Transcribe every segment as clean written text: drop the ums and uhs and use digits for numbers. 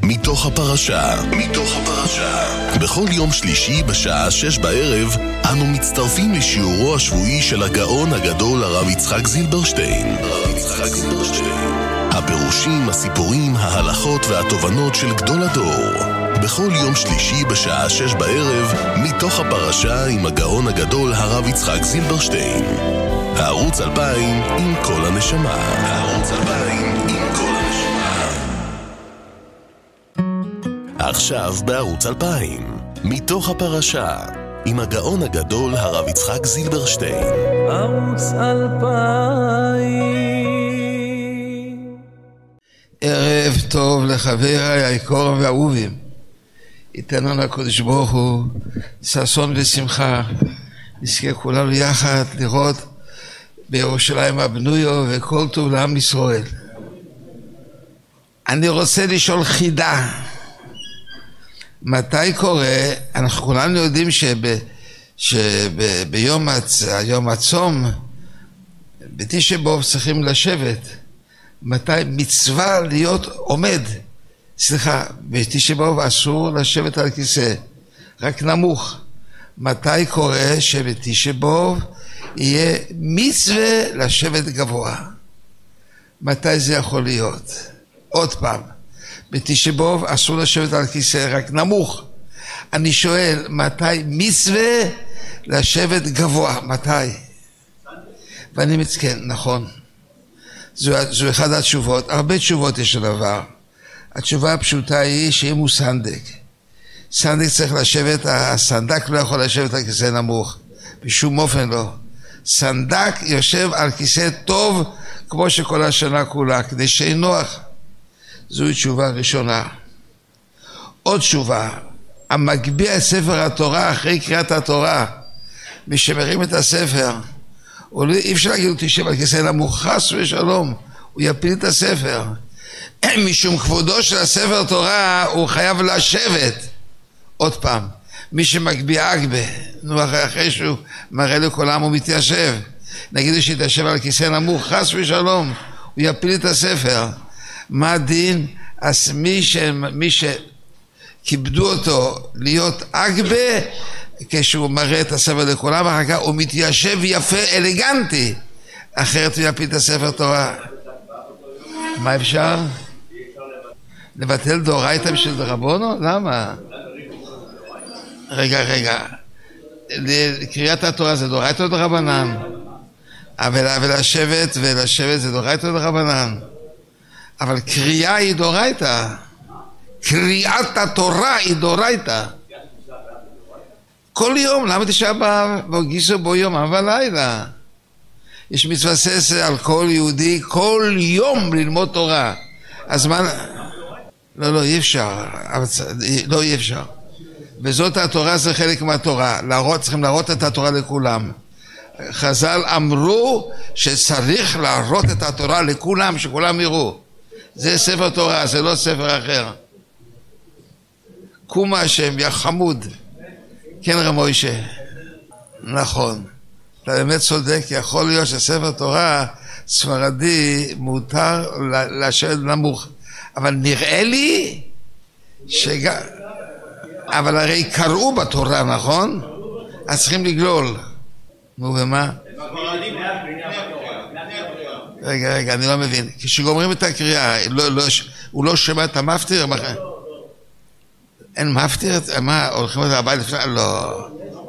מתוך הפרשה. בכל יום שלישי בשעה 6 בערב אנו מצטרפים לשיעורו השבועי של הגאון הגדול הרב יצחק זילברשטיין. הפירושים, הסיפורים, ההלכות והתובנות של גדול הדור. בכל יום שלישי בשעה 6 בערב מתוך הפרשה עם הגאון הגדול הרב יצחק זילברשטיין. הערוץ 2000 עם כל הנשמה. עכשיו בערוץ 2000 מתוך הפרשה עם הגאון הגדול הרב יצחק זילברשטיין. ערוץ 2000. ערב טוב לחבריי היקרים והאהובים. ייתן לנו הקדוש ברוך הוא ששון ושמחה, נזכה כולנו יחד לראות בירושלים הבנויה וכל טוב לעם ישראל. אני רוצה לשאול חידה. מתי קורה? אנחנו כולנו יודעים שביום הצום בתשעה באב צריכים לשבת. מתי מצווה להיות עומד? בתשעה באב אסור לשבת על כיסא, רק נמוך. מתי קורה שבתשעה באב יהיה מצווה לשבת גבוה? מתי זה יכול להיות? עוד פעם, בתשעה באב אסור לשבת על כיסא, רק נמוך. אני שואל, מתי מצווה לשבת גבוה? מתי? ואני מצטער, נכון. זו אחת התשובות. הרבה תשובות יש לדבר. התשובה הפשוטה היא שאם הוא סנדק. סנדק צריך לשבת, הסנדק לא יכול לשבת על כיסא נמוך. בשום אופן לא. סנדק יושב על כיסא טוב כמו שכל השנה כולה, כדי שיהיה נוח. זוהי תשובה ראשונה. עוד תשובה, המגביה את ספר התורה אחרי קריאת התורה, מי שמרים את הספר, אי אפשר להגיד אותי שבע כיסא נמוך, חס ושלום, הוא יפיל את הספר. משום כבודו של הספר תורה הוא חייב לשבת. עוד פעם, מי שמגביה אגבה, אחרי שהוא מראה לכולם הוא מתיישב, נגיד שיתיישב על כיסא נמוך, חס ושלום, הוא יפיל את הספר. מה הדין? אז מי שכיבדו אותו להיות אגבה, כשהוא מראה את הספר לכולם, אחר כך הוא מתיישב יפה, אלגנטי, אחרת הוא יפיל את הספר תורה. מה אפשר? לבטל דאורייתא בשביל דרבנו? למה? רגע. קריאת התורה זה דאורייתא או דרבנן? אבל לשבת זה דאורייתא או דרבנן? אבל קריאה היא דאורייתא. קריאת התורה היא דאורייתא. כל יום, למה תשעה באב? וגיסו בו יום ולילה. יש מצווה ססה על כל יהודי כל יום ללמוד תורה. אז מה? לא, אי אפשר. לא, אי אפשר. וזאת התורה, זה חלק מהתורה. צריכים להראות את התורה לכולם. חז"ל אמרו שצריך להראות את התורה לכולם, שכולם יראו. זה ספר תורה, זה לא ספר אחר. קומה השם, יא חמוד. כן רמוישה. נכון. אתה באמת צודק, יכול להיות שספר תורה ספרדי מותר לשבת נמוך. אבל נראה לי אבל הרי קראו בתורה, נכון? אז צריכים לגלול. נו ומה? רגע, אני לא מבין. כשגומרים את הקריאה, הוא לא שמע את המפטיר? אין מפטיר? מה, הולכים את הבית לפני? לא.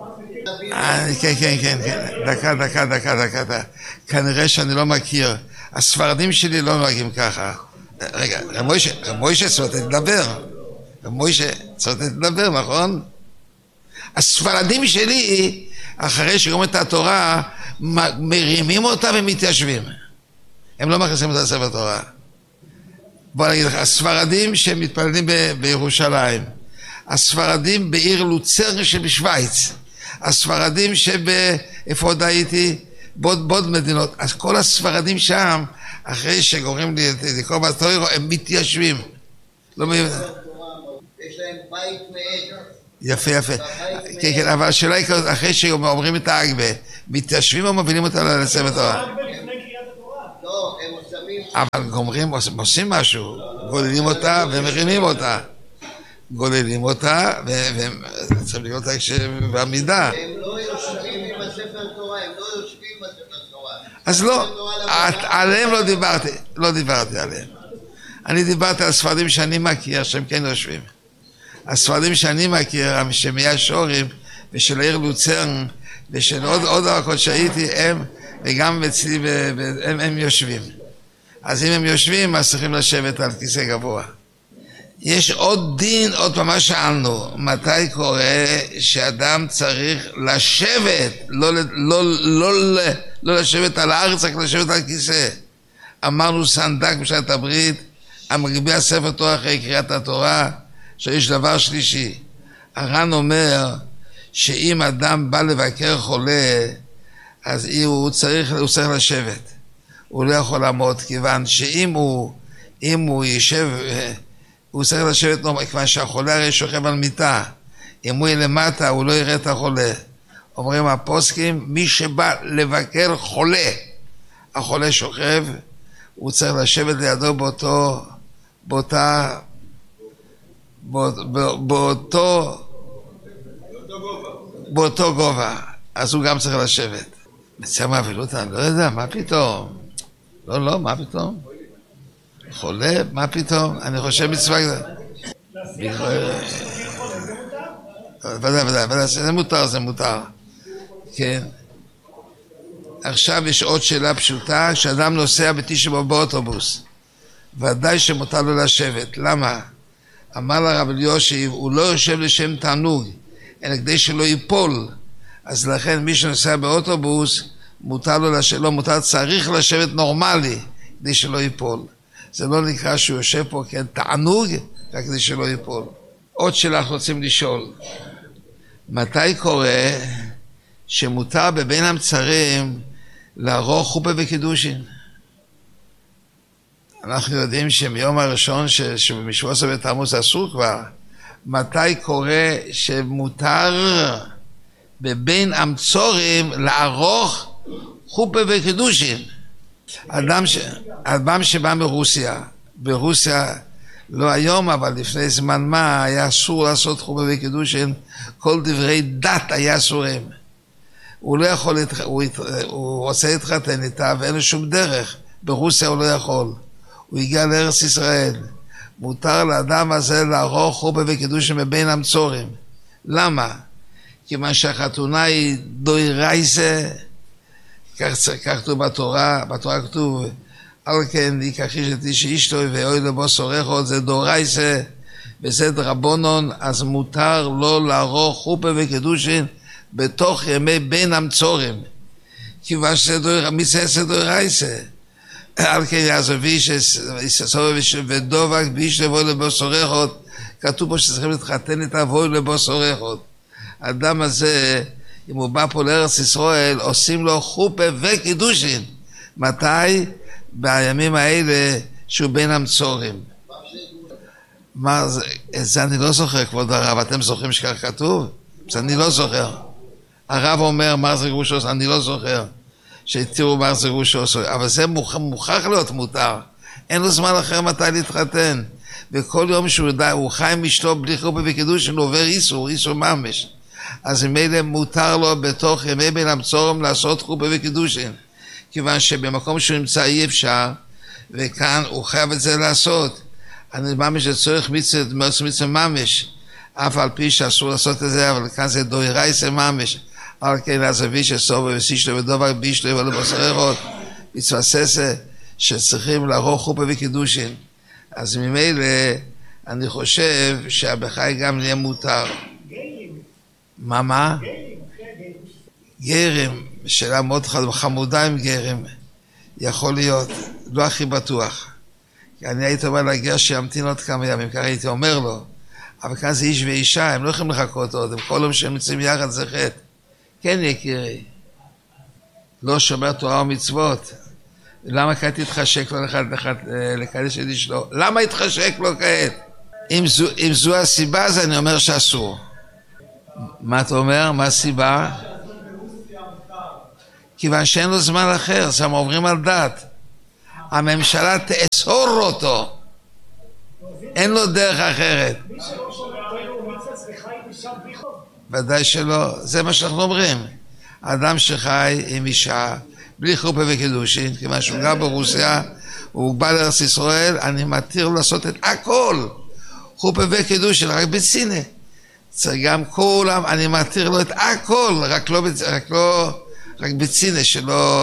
כן. דקה. כנראה שאני לא מכיר. הספרדים שלי לא נוהגים ככה. רגע, מוישה צריך לדבר. צריך לדבר, נכון? הספרדים שלי, אחרי שגומרים את התורה, מרימים אותה ומתיישבים. הם לא מכניסים את הספר תורה. בוא נגיד לך, הספרדים שמתפללים בירושלים, הספרדים בעיר לוצרן שבשוויץ, הספרדים איפה עוד הייתי? בעוד מדינות. אז כל הספרדים שם, אחרי שגורמים לקרוא בתורה, הם מתיישבים. לא מבין. יש להם בית מעט. יפה. כן, אבל השאלה היא כזאת, אחרי שאומרים את האגבה, מתיישבים או מבינים אותה לספר תורה? לא, הם שמים אבל גומרים, עושים משהו, גוללים אותה ומרימים אותה. גוללים אותה וצריך להיות בעמידה. הם לא יושבים עם הספר תורה, הם לא יושבים עם הספר תורה. אז לא, עליהם לא דיברתי עליהם. אני דיברתי על ספרדים שאני מכיר, שהם כן יושבים. הספרדים שאני מכיר, שמיה שורים ושל העיר לוצרן ושל עוד הרכות שהייתי, הם וגם אצלי, הם יושבים. אז אם הם יושבים, אז צריכים לשבת על כיסא גבוה. יש עוד דין, עוד פעם מה שאלנו, מתי קורה שאדם צריך לשבת, לא לשבת על הארץ, רק לשבת על כיסא. אמרנו סנדק בשעת הברית, המגביה ספר תורה אחרי קריאת התורה, שיש דבר שלישי. הר"ן אומר שאם אדם בא לבקר חולה, אז הוא צריך לשבת. הוא לא יכול לעמוד, כיוון שאם הוא יישב, הוא צריך לשבת נורמל, כיוון שהחולה הרי שוכב על מיטה. אם הוא יהיה למטה, הוא לא יראה את החולה. אומרים הפוסקים, מי שבא לבקר חולה, החולה שוכב, הוא צריך לשבת לידו באותו גובה. אז הוא גם צריך לשבת. מצא מאבילות, אני לא יודע, מה פתאום? לא, מה פתאום? חולה, מה פתאום? אני חושב מצווה כזה. ודאי, זה מותר. כן. עכשיו יש עוד שאלה פשוטה, כשאדם נוסע בתשע באב באוטובוס, ודאי שמותר לו לשבת. למה? אמר לרב אלישיב, הוא לא יושב לשם תענוג, אלא כדי שלא ייפול. אז לכן מי שנוסע באוטובוס, צריך לשבת נורמלי, כדי שלא ייפול. זה לא נקרא שהוא יושב פה כתענוג, רק כדי שלא ייפול. עוד שאלה אנחנו רוצים לשאול, מתי קורה שמותר בבין המצרים לערוך חופה וקידושין? אנחנו יודעים שמיום הראשון שבמשבוע בתמוז אסור כבר. מתי קורה שמותר בבין המצרים לערוך חופה וקידושין? אדם שבא ברוסיה, לא היום אבל לפני זמן מה, היה אסור לעשות חופה וקידושין, כל דברי דת היה אסורים. הוא לא יכול, הוא רוצה להתחתן איתה ואין לו שום דרך. ברוסיה הוא לא יכול. הוא הגיע לארץ ישראל. מותר לאדם הזה לערוך חופה וקידושין מבין המצרים. למה? כיוון שהחתונה היא דאורייתא, כך כתוב בתורה כתוב, על כן ייקח איש את איש אשתו ואוי לבו שורךו, זה דאורייתא וזה דרבנן, אז מותר לו לערוך חופה וקידושין בתוך ימי בין המצרים, כיוון שזה דאורייתא. על כן יעזבי שסובב ודובק ואיש לבוא לבו שורךו, כתוב פה שצריכים להתחתן איתה ואוי לבו שורךו. האדם הזה, אם הוא בא פה לארץ ישראל, עושים לו חופה וקידושין. מתי? בימים האלה שהוא בין המצרים. מה זה? זה אני לא זוכר, כבוד הרב. אתם זוכרים שכך כתוב? זה אני לא זוכר. הרב אומר מה זה גרושוס, אני לא זוכר. שתראו מה זה גרושוס. אבל זה מוכרח להיות מותר. אין לו זמן אחר מתי להתחתן. וכל יום שהוא חי עם אשתו בלי חופה וקידושין, הוא עובר איסור ממש. אז ממילא מותר לו בתוך ימי בין המצרים לעשות חופה וקידושין, כיוון שבמקום שהוא נמצא אי אפשר, וכאן הוא חייב את זה לעשות. אני ממש לצורך מצווה ממש, אף על פי שאסור לעשות את זה, אבל כאן זה דאורייתא ממש. על כן עזבי שסובב וסישתו ודובק באשתו ולבו שורךו, מצווה עשה שצריכים לערוך חופה וקידושין. אז ממילא אני חושב שהבחי גם נהיה מותר. מה? גרם, שאלה מאוד חמודה עם גרם, יכול להיות, לא הכי בטוח. אני הייתי אומר לגר שימתין עוד כמה ימים, ככה הייתי אומר לו, אבל כאן זה איש ואישה, הם לא יכולים לחכות עוד, הם כל יום שהם נמצאים יחד זה חטא. כן יקירי, לא שומר תורה ומצוות, למה כעת התחשק לו לקדש את אשתו? למה התחשק לו כעת? אם זו הסיבה, אז אני אומר שאסור. מה אתה אומר? מה הסיבה? כיוון שאין לו זמן אחר, שם עוברים על דת. הממשלה תאסור אותו. אין לו דרך אחרת. ודאי שלא, זה מה שאנחנו אומרים. אדם שחי עם אישה בלי חופה וקידושין, כיוון שהוא גר ברוסיה, הוא בא לארץ ישראל, אני מתיר לו לעשות את הכל. חופה וקידושין, רק בצינה. צריך גם כולם, אני מתיר לו את הכל, רק בצינה, שלא